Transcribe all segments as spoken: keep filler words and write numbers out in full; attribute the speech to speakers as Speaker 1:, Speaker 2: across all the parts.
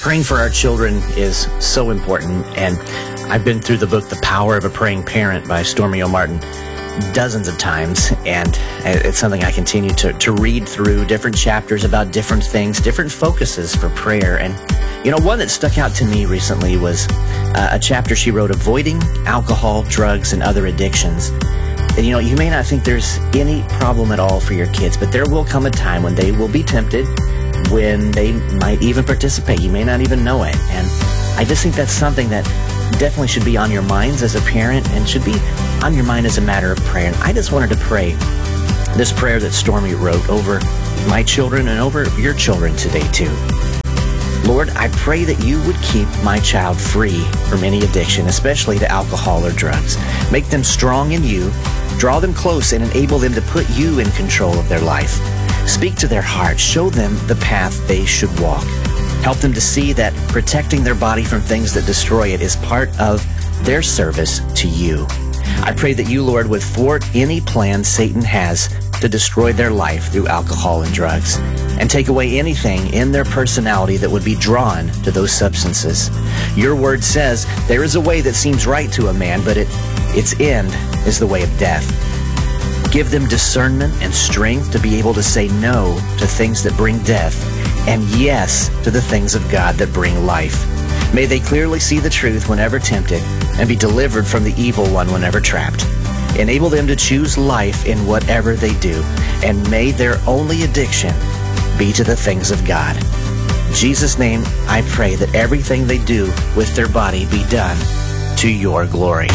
Speaker 1: praying for our children is so important, and I've been through the book, The Power of a Praying Parent by Stormy O'Martin, dozens of times, and it's something I continue to, to read through, different chapters about different things, different focuses for prayer. And, you know, one that stuck out to me recently was uh, a chapter she wrote, Avoiding Alcohol, Drugs, and Other Addictions. And, you know, you may not think there's any problem at all for your kids, but there will come a time when they will be tempted, when they might even participate. You may not even know it. And I just think that's something that definitely should be on your minds as a parent and should be on your mind as a matter of prayer. And I just wanted to pray this prayer that Stormy wrote over my children and over your children today too. Lord, I pray that you would keep my child free from any addiction, especially to alcohol or drugs. Make them strong in you, draw them close, and enable them to put you in control of their life. Speak to their hearts, show them the path they should walk. Help them to see that protecting their body from things that destroy it is part of their service to you. I pray that you, Lord, would thwart any plan Satan has to destroy their life through alcohol and drugs, and take away anything in their personality that would be drawn to those substances. Your word says there is a way that seems right to a man, but it, its end is the way of death. Give them discernment and strength to be able to say no to things that bring death, and yes to the things of God that bring life. May they clearly see the truth whenever tempted, and be delivered from the evil one whenever trapped. Enable them to choose life in whatever they do, and may their only addiction be to the things of God. In Jesus' name, I pray that everything they do with their body be done to your glory.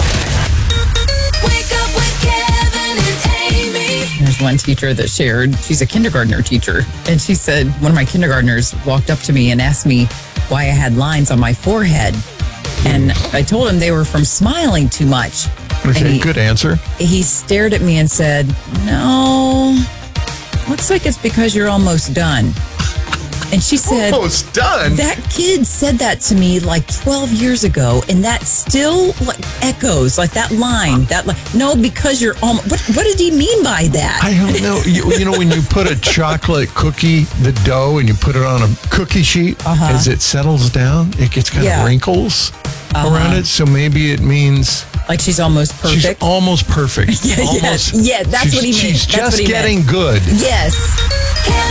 Speaker 2: Wake up with Kevin and Amy.
Speaker 3: There's one teacher that shared, she's a kindergartner teacher, and she said one of my kindergartners walked up to me and asked me why I had lines on my forehead. And I told him they were from smiling too much.
Speaker 4: Okay,
Speaker 3: he,
Speaker 4: good answer.
Speaker 3: He stared at me and said, no, looks like it's because you're almost done. And she said,
Speaker 4: Almost done?
Speaker 3: That kid said that to me like twelve years ago, and that still like echoes, like that line. That like, no, because you're almost, what, what did he mean by that?
Speaker 4: I don't know. You, you know, when you put a chocolate cookie, the dough, and you put it on a cookie sheet,
Speaker 3: Uh-huh.
Speaker 4: as it settles down, it gets kind
Speaker 3: Yeah.
Speaker 4: of wrinkles
Speaker 3: Uh-huh.
Speaker 4: around it. So maybe it means
Speaker 3: Like she's almost
Speaker 4: she's
Speaker 3: perfect.
Speaker 4: almost perfect.
Speaker 3: Yeah,
Speaker 4: almost,
Speaker 3: yes. Yeah, that's
Speaker 4: she's-
Speaker 3: what he meant.
Speaker 4: She's
Speaker 3: That's
Speaker 4: just
Speaker 3: what he
Speaker 4: getting
Speaker 3: meant.
Speaker 4: good.
Speaker 3: Yes.
Speaker 2: Kevin